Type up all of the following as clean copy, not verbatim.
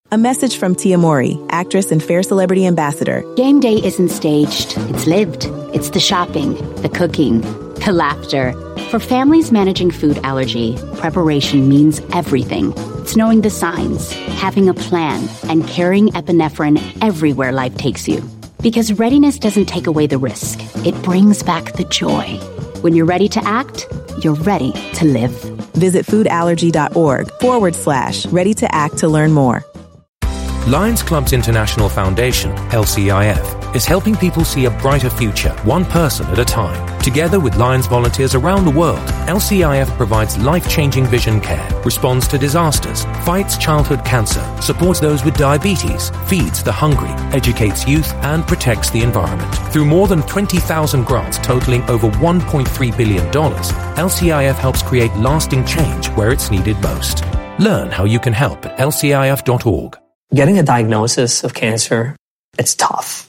A message from Tia Mowry, actress and Fair Celebrity Ambassador. Game day isn't staged. It's lived. It's the shopping, the cooking, the laughter. For families managing food allergy, preparation means everything. It's knowing the signs, having a plan, and carrying epinephrine everywhere life takes you. Because readiness doesn't take away the risk. It brings back the joy. When you're ready to act, you're ready to live. Visit foodallergy.org/ready to act to learn more. Lions Clubs International Foundation, LCIF, is helping people see a brighter future, one person at a time. Together with Lions volunteers around the world, LCIF provides life-changing vision care, responds to disasters, fights childhood cancer, supports those with diabetes, feeds the hungry, educates youth, and protects the environment. Through more than 20,000 grants totaling over $1.3 billion, LCIF helps create lasting change where it's needed most. Learn how you can help at lcif.org. Getting a diagnosis of cancer, it's tough.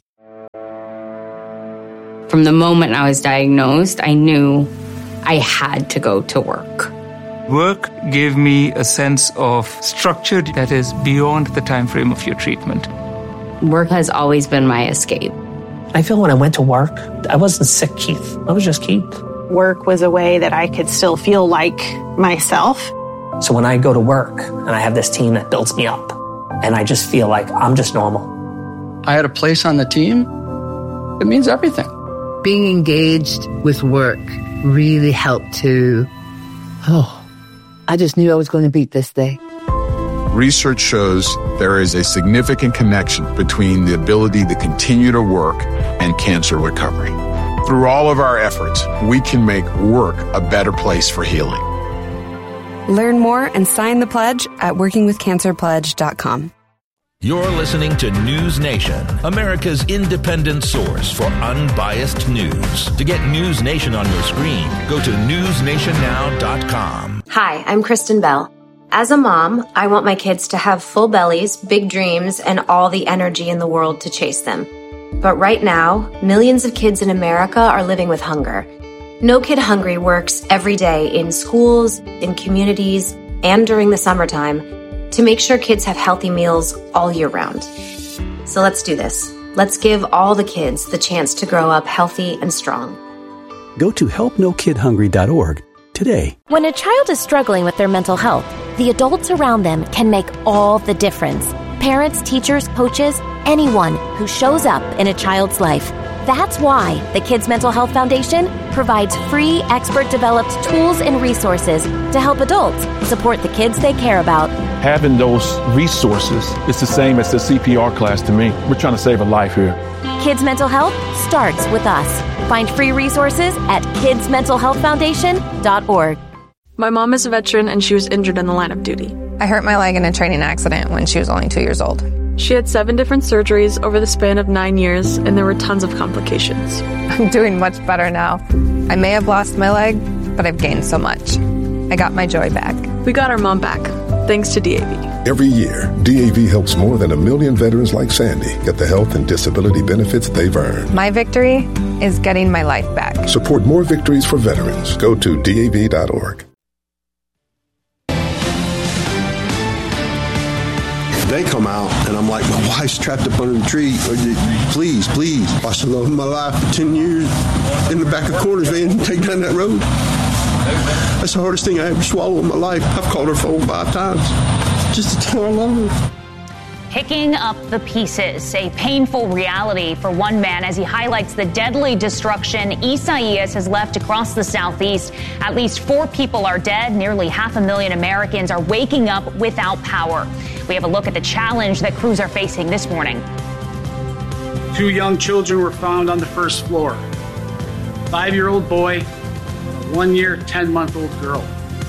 From the moment I was diagnosed, I knew I had to go to work. Work gave me a sense of structure that is beyond the time frame of your treatment. Work has always been my escape. I feel when I went to work, I wasn't sick, Keith. I was just Keith. Work was a way that I could still feel like myself. So when I go to work and I have this team that builds me up, and I just feel like I'm just normal. I had a place on the team. It means everything. Being engaged with work really helped to, I just knew I was going to beat this day. Research shows there is a significant connection between the ability to continue to work and cancer recovery. Through all of our efforts, we can make work a better place for healing. Learn more and sign the pledge at workingwithcancerpledge.com. You're listening to News Nation, America's independent source for unbiased news. To get News Nation on your screen, go to newsnationnow.com. Hi, I'm Kristen Bell. As a mom, I want my kids to have full bellies, big dreams, and all the energy in the world to chase them. But right now, millions of kids in America are living with hunger. No Kid Hungry works every day in schools, in communities, and during the summertime to make sure kids have healthy meals all year round. So let's do this. Let's give all the kids the chance to grow up healthy and strong. Go to helpnokidhungry.org today. When a child is struggling with their mental health, the adults around them can make all the difference. Parents, teachers, coaches, anyone who shows up in a child's life. That's why the Kids Mental Health Foundation provides free, expert-developed tools and resources to help adults support the kids they care about. Having those resources is the same as the CPR class to me. We're trying to save a life here. Kids Mental Health starts with us. Find free resources at kidsmentalhealthfoundation.org. My mom is a veteran and she was injured in the line of duty. I hurt my leg in a training accident when she was only 2 years old. She had 7 different surgeries over the span of 9 years, and there were tons of complications. I'm doing much better now. I may have lost my leg, but I've gained so much. I got my joy back. We got our mom back, thanks to DAV. Every year, DAV helps more than 1 million veterans like Sandy get the health and disability benefits they've earned. My victory is getting my life back. Support more victories for veterans. Go to DAV.org. They come out, and I'm like, my wife's trapped up under the tree. Please, please. I said, love my life for 10 years in the back of corners, man, take down that road. That's the hardest thing I ever swallowed in my life. I've called her 4 or 5 times just to tell her I love her. Picking up the pieces, a painful reality for one man as he highlights the deadly destruction Isaias has left across the Southeast. At least 4 people are dead. Nearly 500,000 Americans are waking up without power. We have a look at the challenge that crews are facing this morning. 2 young children were found on the first floor. 5-year-old boy, 1-year, 10-month-old girl.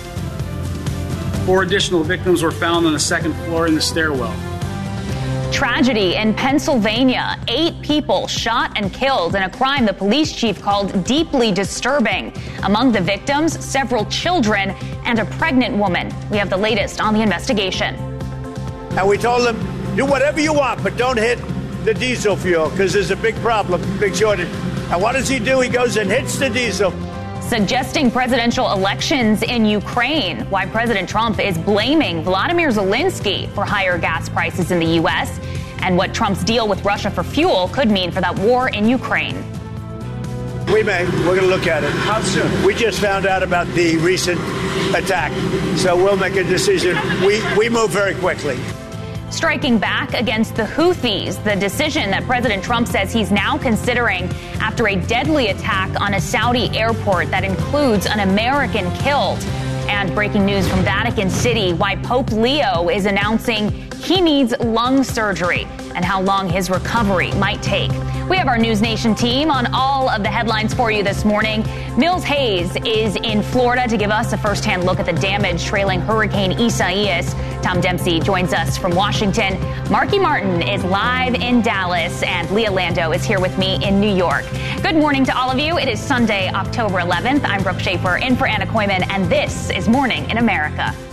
4 additional victims were found on the second floor in the stairwell. Tragedy in Pennsylvania. 8 people shot and killed in a crime the police chief called deeply disturbing. Among the victims, several children and a pregnant woman. We have the latest on the investigation. And we told them, do whatever you want, but don't hit the diesel fuel because there's a big problem, big shortage. And what does he do? He goes and hits the diesel. suggesting presidential elections in Ukraine, why President Trump is blaming Vladimir Zelensky for higher gas prices in the U.S., and what Trump's deal with Russia for fuel could mean for that war in Ukraine. We're going to look at it. How soon? We just found out about the recent attack, so we'll make a decision. We move very quickly. Striking back against the Houthis, the decision that President Trump says he's now considering after a deadly attack on a Saudi airport that includes an American killed. And breaking news from Vatican City, why Pope Leo is announcing he needs lung surgery and how long his recovery might take. We have our News Nation team on all of the headlines for you this morning. Mills Hayes is in Florida to give us a firsthand look at the damage trailing Hurricane Isaias. Tom Dempsey joins us from Washington. Marky Martin is live in Dallas, and Leah Lando is here with me in New York. Good morning to all of you. It is Sunday, October 11th. I'm Brooke Schaefer in for Anna Koyman, and this is Morning in America.